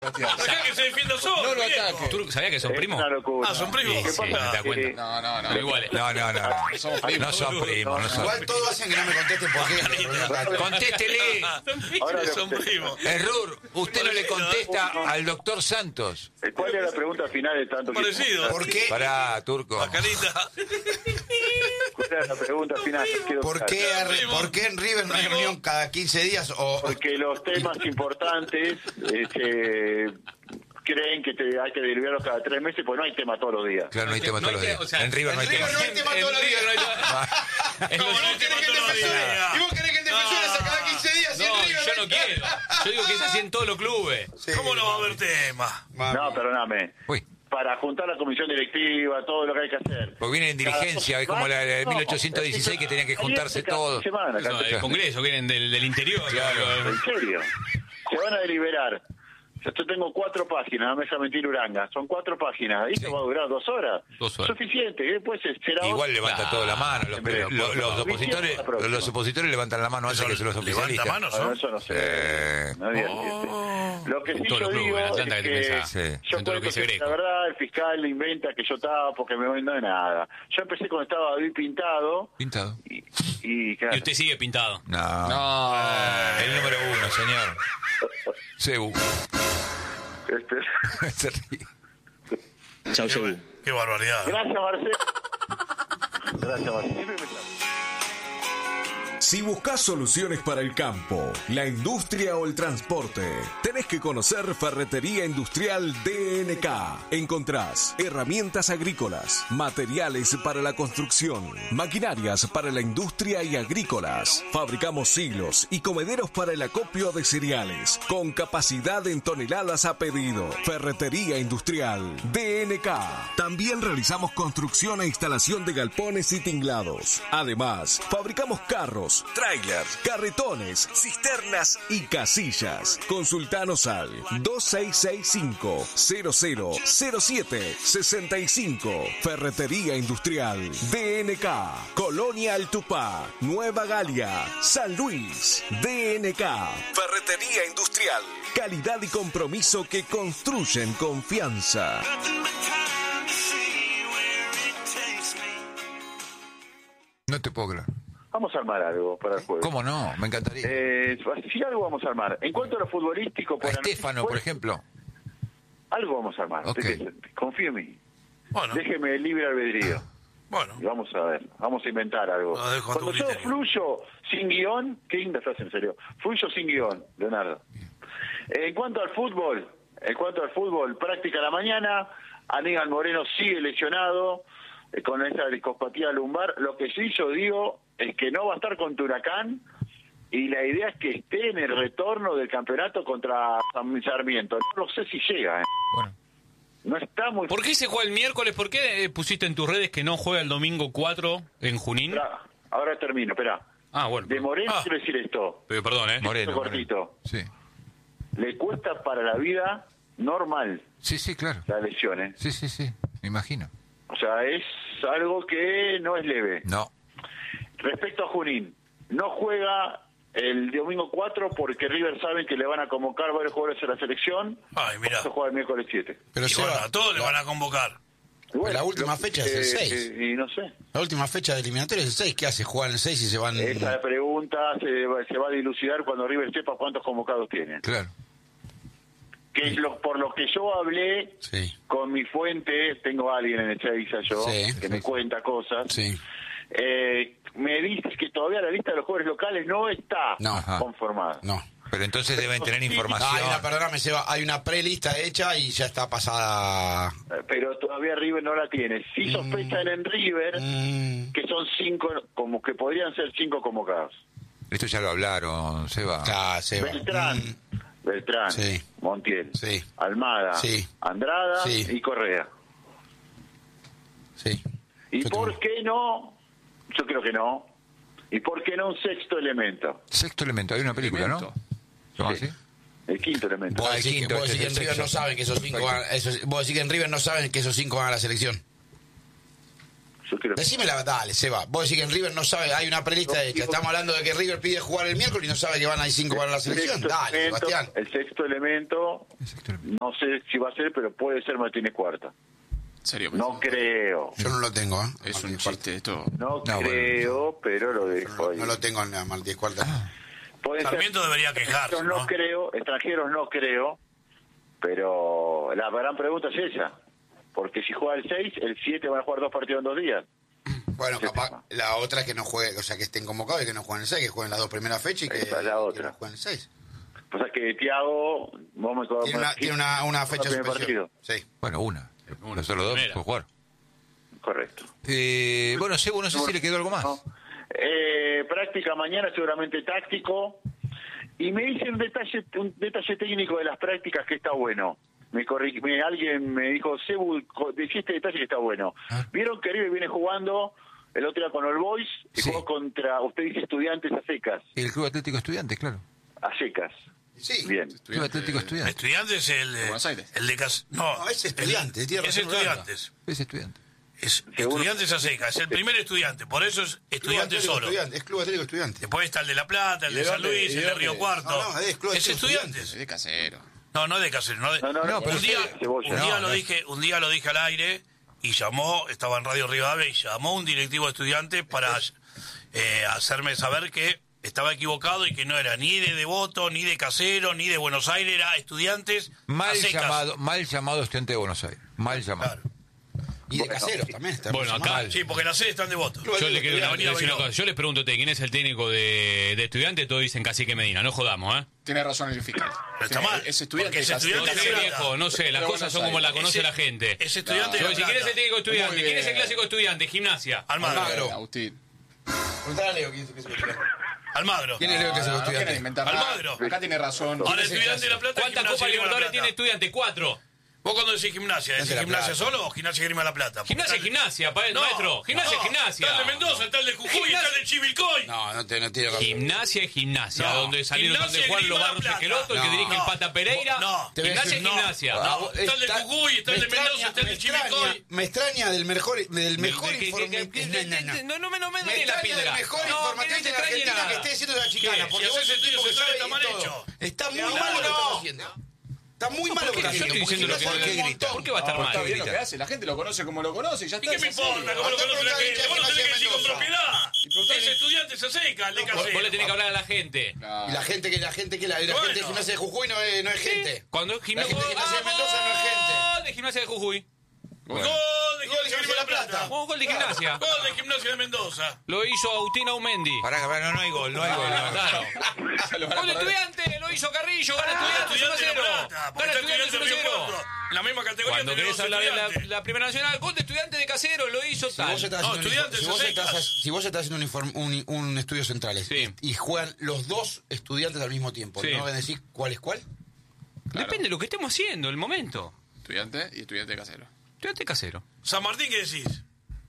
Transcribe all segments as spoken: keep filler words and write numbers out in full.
Acá que se defienda solo. No lo ataque. ¿Tú sabías que son primos? Ah, son primos. Sí, sí, no te das cuenta. No, no, no. Son iguales. No, no, no. No somos primos. No son primos. No son. Igual todos hacen que no me contesten porque... Contéstele. Ahora Son primos. Errur, usted no le contesta al doctor Santos. ¿Cuál es la pregunta final de tanto que... Parecido. ¿Por qué? Pará, Turco. La carita. ¿Cuál es la pregunta final? Quiero ¿Por qué, Primo. ¿Por qué en River no hay reunión cada quince días? O... Porque los temas importantes eh, se creen que te, hay que deliberarlos cada tres meses, pues no hay tema todos los días. Claro, no hay tema No todos hay los te- o días. sea, En River no hay en tema. River no hay tema todos los días. Es lo ¿Cómo que- no? ¿Vos querés que el todos los defensor, días. ¿Y vos querés que el defensor No. haga cada quince días? y en No, River yo hay- no quiero. Yo digo que es así en todos los clubes. Sí, ¿Cómo no va a haber tema? mami. No, perdóname. Uy, Para juntar la comisión directiva, todo lo que hay que hacer. porque vienen en dirigencia, es como la de mil ochocientos dieciséis que tenían que juntarse todos. Semana, Eso, el Congreso, vienen del, del interior. ¿En serio? Se van a deliberar. Yo tengo cuatro páginas, no me deja mentir Uranga. Son cuatro páginas. ¿Esto Sí. va a durar dos horas? Dos horas. Suficiente. Después será Igual levanta toda la mano. Los, Pero, los- por los favor. opositores, La próxima. los opositores levantan la mano antes que los ¿Levanta oficialistas. manos? Bueno, ¿no? eso no sé. Eh. No digas siete. Lo que sí Todos yo los clubes, digo Atlanta es que que te pesa. Sí. yo Dentro de lo que cuento dice que Greco. la verdad el fiscal le inventa que yo estaba porque me vendo de nada. Yo empecé cuando estaba David pintado Pintado. y, y, claro, Y usted sigue pintado. No. No. El número uno, señor. Cebu. este, Se ríe. Chau, Qué, Cebu. qué barbaridad. gracias Marcelo. Gracias Marcelo. Siempre me llama. Si buscas soluciones para el campo, la industria o el transporte, tenés que conocer Ferretería Industrial D N K. Encontrás herramientas agrícolas, materiales para la construcción, maquinarias para la industria y agrícolas. Fabricamos silos y comederos para el acopio de cereales, con capacidad en toneladas a pedido. Ferretería Industrial D N K. También realizamos construcción e instalación de galpones y tinglados. Además, fabricamos carros, trailers, carretones, cisternas y casillas. Consultanos al dos seis seis cinco, cero cero cero siete seis cinco. Ferretería Industrial D N K. Colonia Altupá, Nueva Galia, San Luis. D N K. Ferretería Industrial. Calidad y compromiso que construyen confianza. No te puedo creer. Vamos a armar algo para el jueves. ¿Cómo no? Me encantaría. Eh, si algo vamos a armar. En cuanto a lo futbolístico, por A Estefano, por ejemplo. algo vamos a armar. Ok. Usted- Confíe en mí. Bueno, Déjeme el libre albedrío. bueno. Y vamos a ver, vamos a inventar algo. Lo dejo a tu Cuando yo criterio. fluyo sin guión, qué linda frase, en serio. Fluyo sin guión, Leonardo. Eh, en cuanto al fútbol, en cuanto al fútbol, práctica a la mañana, Aníbal Moreno sigue lesionado eh, con esa discopatía lumbar. Lo que sí yo digo es que no va a estar contra Huracán y la idea es que esté en el retorno del campeonato contra San Sarmiento. No lo sé si llega, ¿eh? Bueno. No está muy... ¿Por qué se juega el miércoles? ¿Por qué eh, pusiste en tus redes que no juega el domingo cuatro en Junín? Esperá, ahora termino, espera. Ah, bueno. De Moreno Ah. quiero decir esto. Pero perdón, ¿eh? Moreno. cortito. Moreno. Sí. Le cuesta para la vida normal Sí, sí, claro. la lesión, ¿eh? Sí, sí, sí. Me imagino. O sea, es algo que no es leve. No. Respecto a Junín, no juega el domingo cuatro porque River saben que le van a convocar varios jugadores a la selección. Ay, mirá. Se juega el miércoles siete. Pero Y Seba, bueno, a todos le van a convocar. Y bueno, La última lo- fecha es el seis. eh, y no sé. la última fecha de eliminatoria es el seis. ¿Qué hace? ¿Juegan el seis y se van...? Esa pregunta se, va- se va a dilucidar cuando River sepa cuántos convocados tiene. Claro. Que es lo, por lo que yo hablé Sí, con mi fuente, tengo a alguien en Ezeiza yo, Sí. que me cuenta cosas. sí. Eh, me dices que todavía la lista de los jugadores locales no está No. Ajá. conformada. No. Pero entonces deben tener No, información. hay una, perdóname, Seba, hay una prelista hecha y ya está pasada. Eh, Pero todavía River no la tiene. Sí sospechan en River Mm, que son cinco, como que podrían ser cinco convocados. Esto ya lo hablaron, Seba. ya, Seba. Beltrán, Mm, Beltrán, Sí. Montiel, Sí. Almada, Sí. Andrada Sí. y Correa. sí. ¿Y Yo por tengo- qué no? Yo creo que no. ¿Y por qué no un sexto elemento? Sexto elemento. Hay una película, ¿no? Elemento. ¿Cómo Sí. así? El quinto elemento. Vos Ah, el decís, que, quinto, vos este decís que es en el River no sexto. saben que esos cinco van, esos, vos decís que en River no saben que esos cinco van a la selección. Yo quiero... Decime la dale, Seba. Vos decís que en River no sabe, hay una prelista No, hecha. digo- Estamos hablando de que River pide jugar el miércoles y no sabe que van a ir cinco para la selección. Sexto Dale, elemento, Sebastián. el sexto elemento, no sé si va a ser, pero puede ser Martínez Cuarta. ¿En serio? No creo, Yo no lo tengo, ¿eh? Es un Martínez Cuarta. chiste esto. no, No, creo, pero lo No, dejo ahí. no lo tengo en la Martínez Cuarta. Puede ser. Sarmiento debería quejarse, Extranjeros no ¿no? creo, extranjeros no creo, pero la gran pregunta es esa. Porque si juega el seis, el siete van a jugar dos partidos en dos días. Bueno, Sí, capaz, tema. la otra es que no juegue, o sea, que estén convocados y que no jueguen el seis, que jueguen las dos primeras fechas y que, Esa es la que otra. no jueguen el seis. O sea que Thiago, vamos a Tiene una, tiene una, una fecha primer suspensión. partido. Sí. Bueno, una. Los otros dos Primera. pueden jugar. Correcto. Eh, bueno, Sebo, no sé si le quedó algo más. ¿No? Eh, práctica mañana, seguramente táctico. Y me dice un detalle, un detalle técnico de las prácticas que está bueno. Me corri- me- alguien me dijo, Sebu, co- decía este detalle que está bueno. Ah. Vieron que River viene jugando el otro día con All Boys y Sí. jugó contra, usted dice estudiantes a secas. El Club Atlético Estudiantes, claro. A secas. Sí. Bien. Club Atlético Estudiantes. Estudiantes es el de, Buenos Aires. el de Cas- no, No, es estudiante, tiene es razón Uranga. estudiantes. Es estudiante. Es estudiantes a seca, es el primer estudiante, por eso es Club estudiante Atlético solo. Estudiante, es Club Atlético Estudiante. Después está el de La Plata, el ¿Y de de San dónde? Luis, ¿Y el de de Río dónde? Cuarto. No, no, es Club Es Atlético estudiantes. Es de casero. No, no de Cáceres. No, de- No, no, No, no, pero un día, Cebolla. un día No, lo no. dije, un día lo dije al aire y llamó, estaba en Radio Rivadavia y llamó un directivo de estudiantes para eh, hacerme saber que estaba equivocado y que no era ni de Devoto, ni de Casero, ni de Buenos Aires, era estudiantes a Mal secas. llamado, mal llamado estudiante de Buenos Aires. Mal llamado. Claro. Y de caseros también. Está Bueno, muy acá- mal. Sí, porque las sedes están de Devoto. Yo le quiero Avenida decir una Bailón. cosa. Yo les pregunto a usted, ¿quién es el técnico de, de estudiantes? Todos dicen Cacique Medina. No jodamos, ¿eh? Tiene razón el fiscal. Pero está mal, Es estudiante porque de es casero. No estudiante sé, de La viejo, Plata. no sé. Las De cosas son Buenos como la Aires. conoce Ese- la gente. Es estudiante Yo, de si La quién es el Plata. técnico de estudiante, Muy ¿quién es el bien. clásico de estudiante? Gimnasia. Almagro. Almagro. Agustín. Preguntale a Leo quién es el que se estudiante. Almagro. ¿Quién es Leo que es el No, no quieren estudiante? inventar Almagro. nada. Acá tiene razón. Ahora es el estudiante de La Plata. ¿Cuántas Gimnasia Copas Grima La Libertadores Plata. tiene estudiante? Cuatro. Vos cuando decís gimnasia, ¿decís De La gimnasia Plata. solo o gimnasia Grima La Plata? Porque Gimnasia, está el- gimnasia, pa- No, maestro. Gimnasia, no, gimnasia. Está el de Mendoza, está el de Jujuy, Gimnasia- está el de Chivilcoy. No, no te no tiene razón. Gimnasia es gimnasia, No. donde salieron Gimnasia donde Juan Grima La Lobarro Plata. Esqueloto, el que No. dirige el No. Pata Pereira. No. Te voy a Gimnasia es decir, gimnasia. no. Ah, está el de Jujuy, está el me de Mendoza, extraña- está el de me extraña- Chivilcoy. Me extraña del mejor, del mejor Que- que- informe. que- No, no, no. No, no me, no me Me doy la extraña piedra. del mejor No, que no informativista te en extrañe Argentina nada. que esté diciendo la chicana, ¿Qué? porque Si vos haces sos el tipo que estudios sabe está y mal todo. hecho. Está muy No, mal lo que no. estás haciendo. Está muy mal lo que ¿Por qué? estás Yo haciendo. estoy diciendo lo porque que no debe sabes un gritar. montón. ¿Por qué va a estar No, mal? está bien lo grita. que hace. La gente lo conoce como lo conoce y ya ¿Y está. qué me es sencillo. importa? ¿Cómo lo Andá a conoce la preguntarle gente? a Vos no tenés que decir con Mendoza. propiedad. preguntale- Es estudiante se seca, el de Vos, Casero. vos le tenés que hablar a la gente. Claro. Y la gente que la gente que la, y la Bueno. gente de gimnasia de Jujuy no es, no es gente. Cuando La Gimnasia, gente de Gimnasia de Mendoza no es gente. Gol de Gimnasia de Jujuy. Gol de Gol de Gimnasia Grima La Plata. Oh, gol de Gimnasia. Gol de Gimnasia de Mendoza. Lo hizo Agustín Aumendi. Pará, pará, no, no hay gol, no hay gol. no. Claro. Se lo van a Gol de perder. estudiante, lo hizo Carrillo, gana Gol de estudiante uno a Estudiante de La cero. Plata. Porque Gana está estudiante estudiante de uno a Río cero. Cuarto. En la misma categoría Cuando tenés querés dos hablar de la, estudiantes. la Primera Nacional, gol de estudiante de Casero, lo hizo Si tal. vos estás No, haciendo, un, estudiantes si vos a estás, secas. si vos estás haciendo un, inform- un, un estudio centrales Sí. y, y juegan los dos estudiantes al mismo tiempo, Sí. ¿no van a decir cuál es cuál? Depende de lo que estemos haciendo, el momento. Estudiante y estudiante casero. Estudiante Casero. San Martín, ¿qué decís?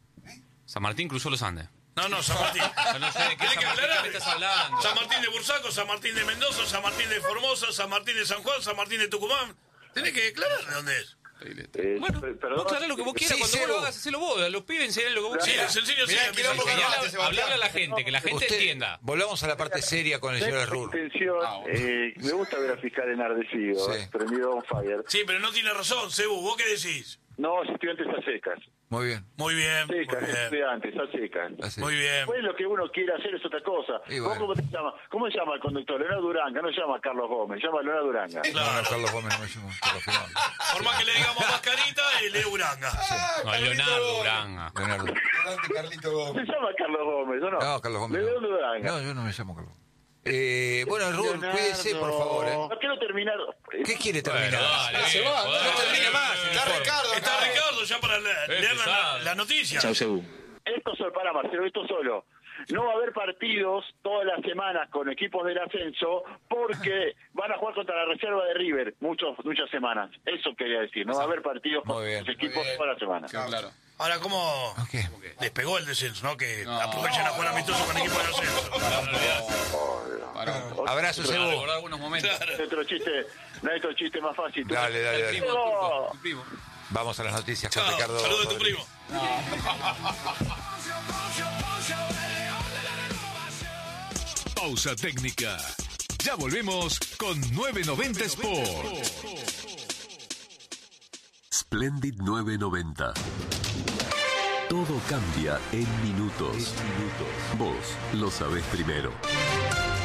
San Martín cruzó los Andes. No, no, San Martín. Yo no sé de qué Tenés San que Martín aclarar. me estás hablando. San Martín de Bursaco, San Martín de Mendoza, San Martín de Formosa, San Martín de San Juan, San Martín de Tucumán. Tenés que aclarar de dónde es. Eh, Bueno, per- vos perdón. aclará lo que vos quieras, Sí, cuando vos cero. lo hagas, hacelo vos. Los pibes enseñan lo que vos Sí, quieras. es sencillo, sí. Mirá, a mí quilombo sí. que Señala- armaste, Sebastián. Hablarle a la gente, que la gente Usted- entienda. Volvamos a la parte seria con el señor Tengo Rur. intención, Ah, bueno. eh, me gusta ver al fiscal enardecido, Sí. eh, prendido on fire. Sí, pero no tiene razón, Cebu. ¿Vos qué decís? No, estudiantes a secas. Muy bien. Muy bien, muy Secas, bien. estudiantes a secas. Así. Muy bien. Después lo que uno quiere hacer es otra cosa. Y ¿Vos bueno. ¿Cómo, te llama? ¿Cómo se llama el conductor? Leonardo Duranga, no se llama Carlos Gómez, se llama Leonardo Duranga. No, no, Carlos Gómez no me llamo. Carlos Gómez. Por más que le digamos Mascarita, él es Uranga. No, Leonardo Uranga. Leonardo. Carlito Gómez. Se llama Carlos Gómez, ¿o no? No, Carlos Gómez. Leonardo No, Duranga. no yo no me llamo Carlos. Eh, bueno, Rur, Leonardo. cuídese, por favor. ¿eh? No quiero terminar. ¿Qué quiere terminar? Bueno, dale, Ah, se viejo, va, no dale. termine más, está Ricardo Está acá. Ricardo ya para le- leer la, pesado. la noticia. Esto solo, para Marcelo, esto solo. No va a haber partidos todas las semanas con equipos del ascenso porque van a jugar contra la reserva de River muchos, muchas semanas. Eso quería decir. No va a haber partidos con Muy bien, los equipos todas las semanas. Quedó claro. Ahora, ¿cómo Ok. despegó el descenso, no? Que No. aprovechen a jugar amistoso con equipos de ascenso. Pará. Abrazo, Para Cebu. recordar algunos momentos. No hay otro chiste, no hay otro chiste más fácil. Dale, dale, dale. Pero- El primo. Vamos a las noticias con Chao, Ricardo. saludos a tu Rodríguez. primo. Pausa técnica. Ya volvemos con nueve noventa Sport. Splendid nueve noventa. Todo cambia en minutos. Vos lo sabés primero.